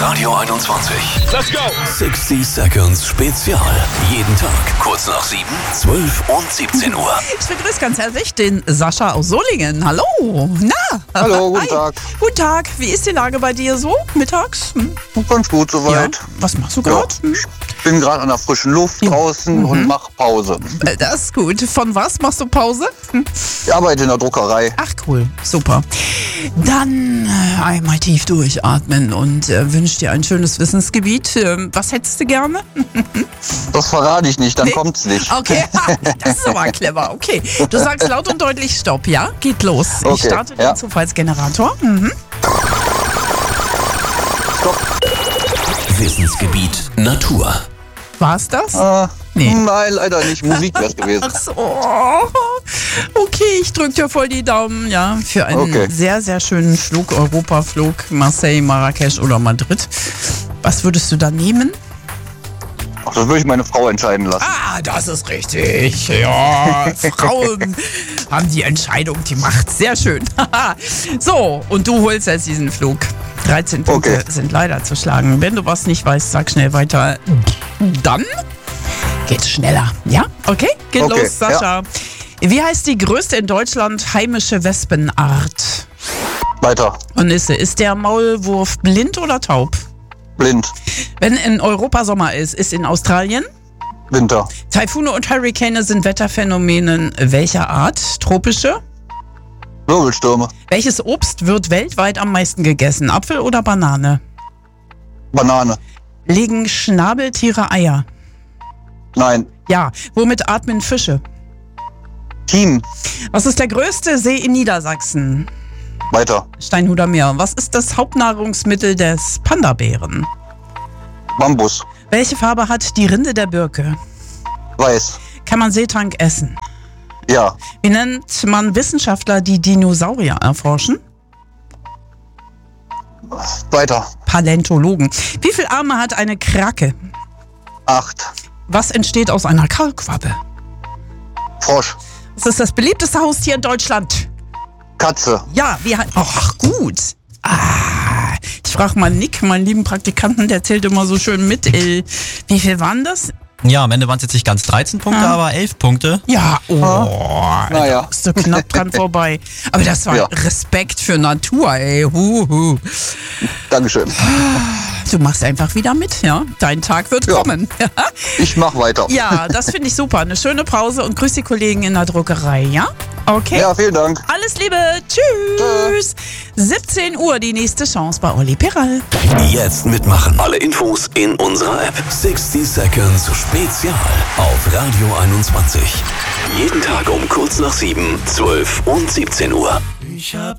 Radio 21. Let's go! 60 Seconds Spezial. Jeden Tag kurz nach 7, 12 und 17 Uhr. Ich begrüße ganz herzlich den Sascha aus Solingen. Hallo. Na? Hallo, guten Hi. Tag. Guten Tag. Wie ist die Lage bei dir so mittags? Ganz gut soweit. Ja. Was machst du Ja. gerade? Ich bin gerade an der frischen Luft draußen und mache Pause. Das ist gut. Von was machst du Pause? Ich arbeite in der Druckerei. Ach cool, super. Dann einmal tief durchatmen und wünsche dir ein schönes Wissensgebiet. Was hättest du gerne? Das verrate ich nicht, dann Nee? kommt's nicht. Okay, das ist aber clever. Okay, du sagst laut und deutlich Stopp, ja? Geht los. Ich Okay, starte ja. den Zufallsgenerator. Wissensgebiet Natur. War's das? Nee. Nein, leider nicht. Musik wär's gewesen. Ach so. Okay, ich drücke dir voll die Daumen, ja, für einen Okay. sehr, sehr schönen Flug, Europaflug, Marseille, Marrakesch oder Madrid. Was würdest du da nehmen? Ach, das würde ich meine Frau entscheiden lassen. Ah, das ist richtig. Ja, Frauen haben die Entscheidung, die Macht. Sehr schön. So, und du holst jetzt diesen Flug. 13 Punkte Okay. sind leider zu schlagen. Wenn du was nicht weißt, sag schnell weiter. Dann geht's schneller. Ja? Okay? Geht Okay, los, Sascha. Wie heißt die größte in Deutschland heimische Wespenart? Weiter. Und ist der Maulwurf blind oder taub? Blind. Wenn in Europa Sommer ist in Australien? Winter. Taifune und Hurrikane sind Wetterphänomene welcher Art? Tropische? Wirbelstürme. Welches Obst wird weltweit am meisten gegessen? Apfel oder Banane? Banane. Legen Schnabeltiere Eier? Nein. Ja. Womit atmen Fische? Team. Was ist der größte See in Niedersachsen? Weiter. Steinhuder Meer. Was ist das Hauptnahrungsmittel des Panda-Bären? Bambus. Welche Farbe hat die Rinde der Birke? Weiß. Kann man Seetang essen? Ja. Wie nennt man Wissenschaftler, die Dinosaurier erforschen? Weiter. Paläontologen. Wie viele Arme hat eine Krake? 8. Was entsteht aus einer Kaulquappe? Frosch. Was ist das beliebteste Haustier in Deutschland? Katze. Ja, ach gut. Ich frage mal Nick, meinen lieben Praktikanten, der zählt immer so schön mit. Wie viel waren das? Ja, am Ende waren es jetzt nicht ganz 13 Punkte, aber 11 Punkte. Ja, Naja. da bist du knapp dran vorbei. Aber das war Ja. Respekt für Natur, ey. Huhu. Dankeschön. Du machst einfach wieder mit, ja? Dein Tag wird Ja. kommen. Ich mach weiter. Ja, das finde ich super. Eine schöne Pause und grüß die Kollegen in der Druckerei, ja? Okay. Ja, vielen Dank. Alles Liebe. Tschüss. 17 Uhr die nächste Chance bei Olli Peral. Jetzt mitmachen. Alle Infos in unserer App. 60 Seconds Spezial auf Radio 21. Jeden Tag um kurz nach 7, 12 und 17 Uhr.